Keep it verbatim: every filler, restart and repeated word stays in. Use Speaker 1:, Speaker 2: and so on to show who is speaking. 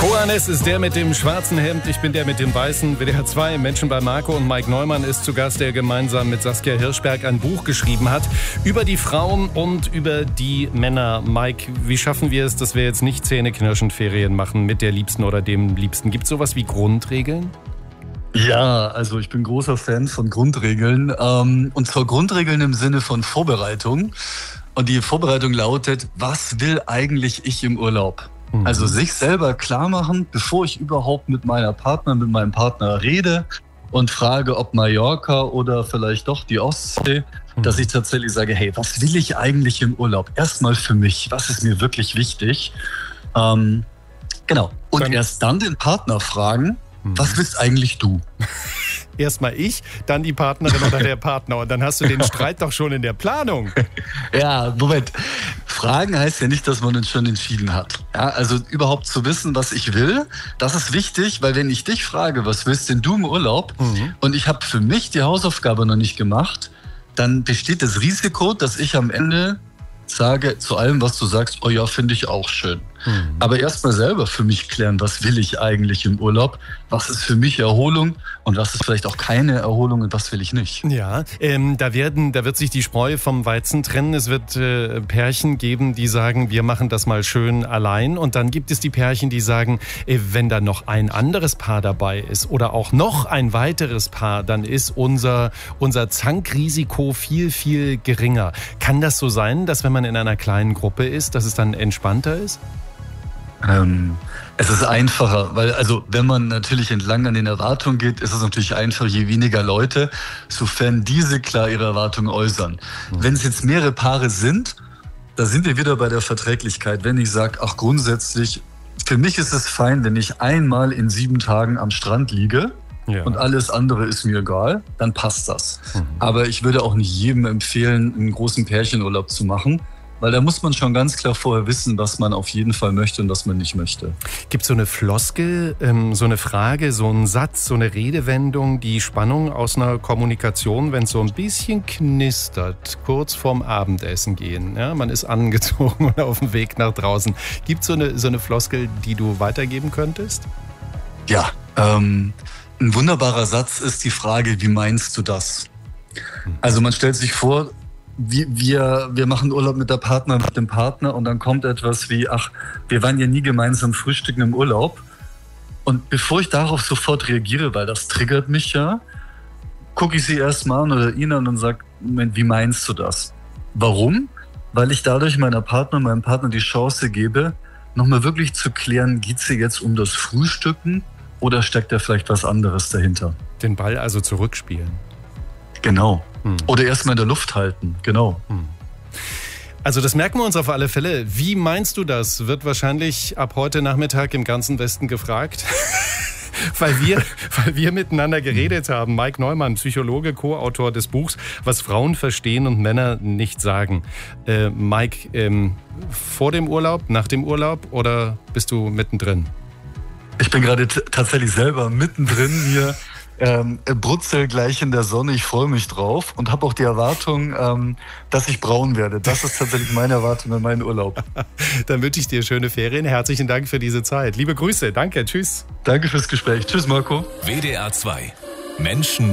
Speaker 1: Johannes ist der mit dem schwarzen Hemd, ich bin der mit dem weißen. W D R zwei, Menschen bei Marco, und Mike Neumann ist zu Gast, der gemeinsam mit Saskia Hirschberg ein Buch geschrieben hat über die Frauen und über die Männer. Mike, wie schaffen wir es, dass wir jetzt nicht zähneknirschend Ferien machen mit der Liebsten oder dem Liebsten? Gibt es sowas wie Grundregeln?
Speaker 2: Ja, also ich bin großer Fan von Grundregeln. Ähm, und zwar Grundregeln im Sinne von Vorbereitung. Und die Vorbereitung lautet, was will eigentlich ich im Urlaub? Mhm. Also sich selber klar machen, bevor ich überhaupt mit meiner Partner, mit meinem Partner rede und frage, ob Mallorca oder vielleicht doch die Ostsee, mhm. dass ich tatsächlich sage, hey, was will ich eigentlich im Urlaub? Erstmal für mich, was ist mir wirklich wichtig? Ähm, genau. Und dann erst dann den Partner fragen, mhm. was willst eigentlich du?
Speaker 1: Erstmal ich, dann die Partnerin oder der Partner. Und dann hast du den Streit doch schon in der Planung.
Speaker 2: Ja, Moment. Fragen heißt ja nicht, dass man uns schon entschieden hat. Ja, also überhaupt zu wissen, was ich will, das ist wichtig, weil wenn ich dich frage, was willst denn du im Urlaub? Mhm. Und ich habe für mich die Hausaufgabe noch nicht gemacht, dann besteht das Risiko, dass ich am Ende sage zu allem, was du sagst, oh ja, finde ich auch schön. Mhm. Aber erstmal selber für mich klären, was will ich eigentlich im Urlaub? Was ist für mich Erholung und was ist vielleicht auch keine Erholung und was will ich nicht?
Speaker 1: Ja, ähm, da werden, da wird sich die Spreu vom Weizen trennen. Es wird äh, Pärchen geben, die sagen, wir machen das mal schön allein. Und dann gibt es die Pärchen, die sagen, äh, wenn da noch ein anderes Paar dabei ist oder auch noch ein weiteres Paar, dann ist unser, unser Zankrisiko viel, viel geringer. Kann das so sein, dass wenn man in einer kleinen Gruppe ist, dass es dann entspannter ist?
Speaker 2: Ähm, es ist einfacher, weil also wenn man natürlich entlang an den Erwartungen geht, ist es natürlich einfach, je weniger Leute, sofern diese klar ihre Erwartungen äußern. Mhm. Wenn es jetzt mehrere Paare sind, da sind wir wieder bei der Verträglichkeit. Wenn ich sage, ach grundsätzlich, für mich ist es fein, wenn ich einmal in sieben Tagen am Strand liege, ja, und alles andere ist mir egal, dann passt das. Mhm. Aber ich würde auch nicht jedem empfehlen, einen großen Pärchenurlaub zu machen, weil da muss man schon ganz klar vorher wissen, was man auf jeden Fall möchte und was man nicht möchte.
Speaker 1: Gibt es so eine Floskel, ähm, so eine Frage, so einen Satz, so eine Redewendung, die Spannung aus einer Kommunikation, wenn es so ein bisschen knistert, kurz vorm Abendessen gehen, ja, man ist angezogen und auf dem Weg nach draußen. Gibt es so eine, so eine Floskel, die du weitergeben könntest?
Speaker 2: Ja, ähm, ein wunderbarer Satz ist die Frage, wie meinst du das? Also man stellt sich vor, Wir, wir, wir machen Urlaub mit der Partner, mit dem Partner und dann kommt etwas wie, ach, wir waren ja nie gemeinsam frühstücken im Urlaub. Und bevor ich darauf sofort reagiere, weil das triggert mich ja, gucke ich sie erst mal an oder ihn an und sage, Moment, wie meinst du das? Warum? Weil ich dadurch meiner Partner, meinem Partner die Chance gebe, nochmal wirklich zu klären, geht es hier jetzt um das Frühstücken oder steckt da vielleicht was anderes dahinter?
Speaker 1: Den Ball also zurückspielen.
Speaker 2: Genau. Hm. Oder erstmal in der Luft halten, genau.
Speaker 1: Hm. Also das merken wir uns auf alle Fälle. Wie meinst du das? Wird wahrscheinlich ab heute Nachmittag im ganzen Westen gefragt. weil, wir, weil wir miteinander geredet haben. Mike Neumann, Psychologe, Co-Autor des Buchs Was Frauen verstehen und Männer nicht sagen. Äh, Mike, ähm, vor dem Urlaub, nach dem Urlaub oder bist du mittendrin?
Speaker 2: Ich bin gerade t- tatsächlich selber mittendrin hier. Ähm, brutzel gleich in der Sonne, ich freue mich drauf und habe auch die Erwartung, ähm, dass ich braun werde. Das ist tatsächlich meine Erwartung an meinen Urlaub.
Speaker 1: Dann wünsche ich dir schöne Ferien. Herzlichen Dank für diese Zeit. Liebe Grüße, danke, tschüss.
Speaker 2: Danke fürs Gespräch. Tschüss, Marco.
Speaker 3: W D R zwei. Menschen